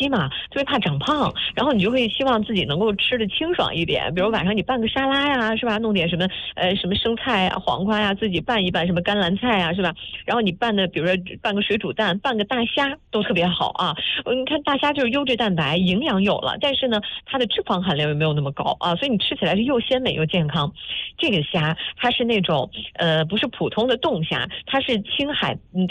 期嘛，特别怕长胖，然后你就会希望自己能够吃的清爽一点，比如晚上你拌个沙拉呀，是吧？弄点什么生菜啊、黄瓜呀，自己拌一拌，什么甘蓝菜啊，是吧？然后你拌的，比如说拌个水煮蛋，拌个大虾都特别好啊。你看大虾就是优质蛋白，营养有了，但是呢，它的脂肪含量又没有那么高啊，所以你吃起来是又鲜美又健康。这个虾它是那种不是普通的冻虾，它是